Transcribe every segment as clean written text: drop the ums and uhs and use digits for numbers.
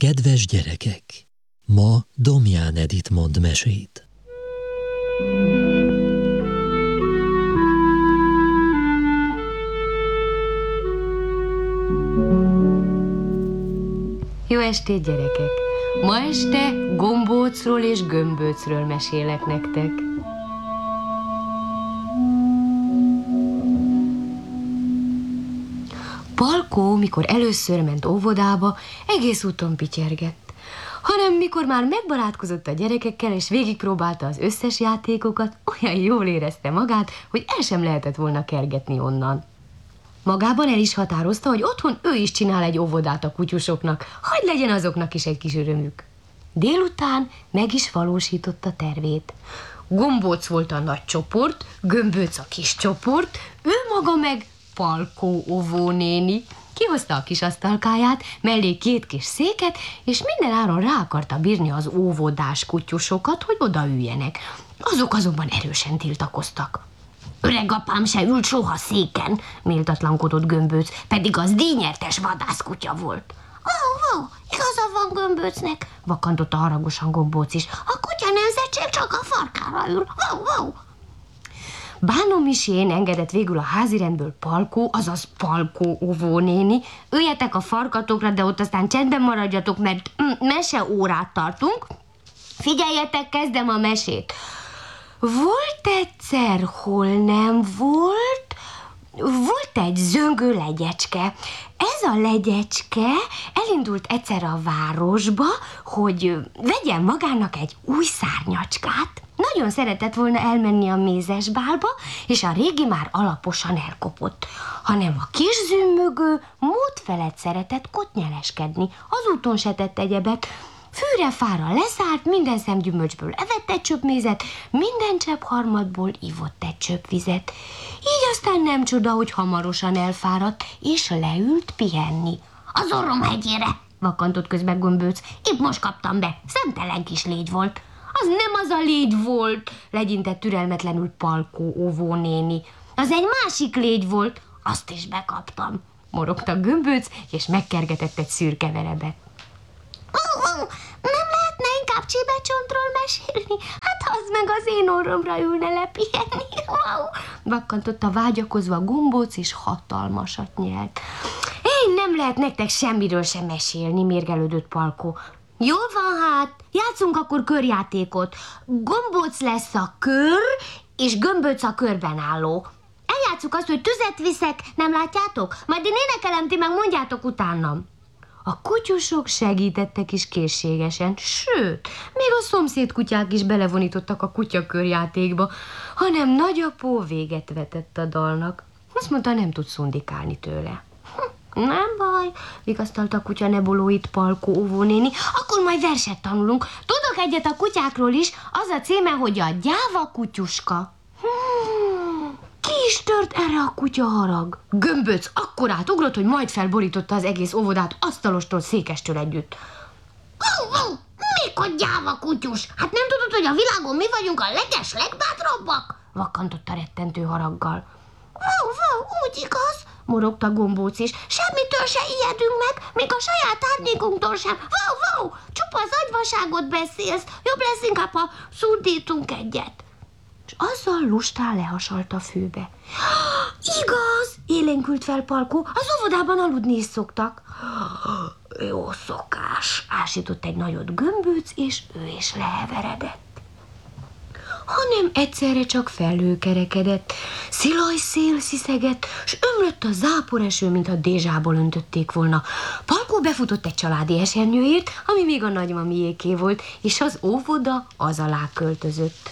Kedves gyerekek! Ma Domján Edit mond mesét. Jó estét, gyerekek! Ma este gombócról és gömböcről mesélek nektek. Palkó, mikor először ment óvodába, egész úton pityergett. Hanem mikor már megbarátkozott a gyerekekkel, és végigpróbálta az összes játékokat, olyan jól érezte magát, hogy el sem lehetett volna kergetni onnan. Magában el is határozta, hogy otthon ő is csinál egy óvodát a kutyusoknak, hadd legyen azoknak is egy kis örömük. Délután meg is valósította tervét. Gombóc volt a nagy csoport, Gömböc a kis csoport, ő maga meg Palkó óvónéni. Kihozta a kis asztalkáját, mellé 2 kis széket, és minden áron rá akarta bírni az óvodás kutyusokat, hogy odaüljenek. Azok azonban erősen tiltakoztak. Öreg apám se ült soha széken, méltatlankodott Gömböc, pedig az díjnyertes vadászkutya volt. Igaza van Gömböcnek, vakantotta haragosan Gombóc is. A kutya nemzetség csak a farkára ül. Bánó misén engedett végül a házirendből Palkó, azaz Palkó óvónéni. Üljetek a farkatokra, de ott aztán csendben maradjatok, mert meseórát tartunk. Figyeljetek, kezdem a mesét. Volt egyszer, hol nem volt egy zöngő legyecske. Ez a legyecske elindult egyszer a városba, hogy vegyen magának egy új szárnyacskát. Nagyon szeretett volna elmenni a mézesbálba, és a régi már alaposan elkopott. Hanem a kis zümmögő mód felett szeretett kotnyeleskedni, az úton se tett egyebet. Fűre-fára leszállt, minden szemgyümölcsből evett egy csöpp mézet, minden csepp harmadból ivott egy csöpp vizet. Így aztán nem csoda, hogy hamarosan elfáradt, és leült pihenni. Az orrom hegyére, vakantott közben Gömböc. Épp most kaptam be, szemtelen kis légy volt. Az nem az a légy volt, legyintett türelmetlenül Palkó óvónéni. Az egy másik légy volt, azt is bekaptam, morogta Gömböc, és megkergetett egy szürke verebet. Nem lehetne inkább csibecsontról mesélni? Hát az meg az én orromra ülne lepihenni. Vakkantotta vágyakozva Gombóc, és hatalmasat nyelt. Én nem lehet nektek semmiről sem mesélni, mérgelődött Palkó. Jól van hát, játszunk akkor körjátékot. Gombóc lesz a kör, és Gömböc a körben álló. Eljátszuk azt, hogy tüzet viszek, nem látjátok? Majd én énekelem, ti meg mondjátok utánam. A kutyusok segítettek is készségesen, sőt, még a szomszéd kutyák is belevonítottak a kutyakörjátékba, hanem nagyapó véget vetett a dalnak. Azt mondta, nem tud szundikálni tőle. Nem baj, vigasztalta a kutya nebolóit Palkó óvónéni, akkor majd verset tanulunk. Tudok egyet a kutyákról is, az a címe, hogy a gyáva kutyuska. Ki is tört erre a kutya harag? Gömböc akkorát ugrott, hogy majd felborította az egész óvodát asztalostól, székestől együtt. Mikor gyáva kutyus? Hát nem tudod, hogy a világon mi vagyunk a legbátrabbak? Vakkantotta rettentő haraggal. Úgy igaz, morogta Gombóc is. Semmitől se ijedünk meg, még a saját árnyékunktól sem. Csupa az agyvaságot beszélsz. Jobb lesz inkább, ha szurdítunk egyet. És azzal lustán lehasalt a főbe. Igaz, élénkült fel Palkó, az óvodában aludni is szoktak. Jó szokás, ásított egy nagyot Gömböc, és ő is leheveredett. Hanem egyszerre csak felhő kerekedett, szilaj szél sziszegett, s ömlött a záporeső, mintha dézsából öntötték volna. Palkó befutott egy családi esernyőért, ami még a nagymamiéké volt, és az óvoda az alá költözött.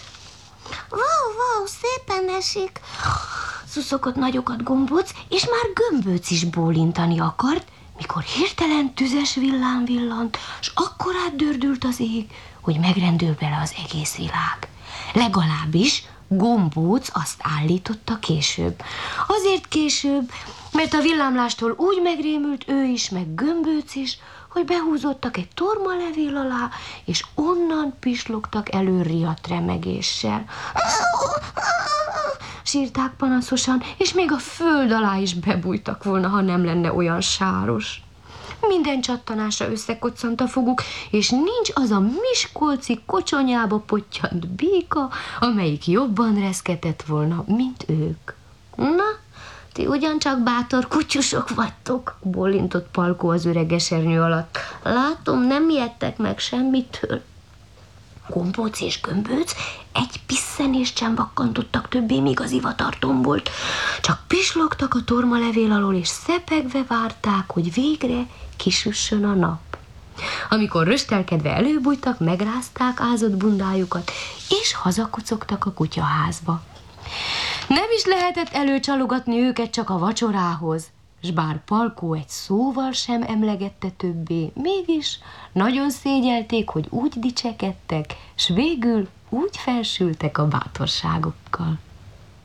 Szépen esik, szuszogott nagyokat Gombóc, és már Gömböc is bólintani akart, mikor hirtelen tüzes villám villant, s akkorát dördült az ég, hogy megrendül bele az egész világ. Legalábbis Gombóc azt állította később. Azért később, mert a villámlástól úgy megrémült ő is, meg Gömböc is, hogy behúzottak egy tormalevél alá, és onnan pislogtak elő riadt remegéssel. Sírták panaszosan, és még a föld alá is bebújtak volna, ha nem lenne olyan sáros. minden csattanásra összekoccant a foguk, és nincs az a miskolci kocsonyába pottyant béka, amelyik jobban reszketett volna, mint ők. Na, ti ugyancsak bátor kutyusok vagytok, bólintott Palkó az öreg esernyő alatt. Látom, nem ijedtek meg semmitől. Gombóc és Gömböc egy pisszenést sem vakkantottak többé, míg az ivatar tombolt. Csak pislogtak a tormalevél alól, és szepegve várták, hogy végre kisüssön a nap. Amikor röstelkedve előbújtak, megrázták ázott bundájukat, és hazakucogtak a kutyaházba. Nem is lehetett előcsalogatni őket csak a vacsorához, s bár Palkó egy szóval sem emlegette többé, mégis nagyon szégyelték, hogy úgy dicsekedtek, s végül úgy felsültek a bátorságukkal.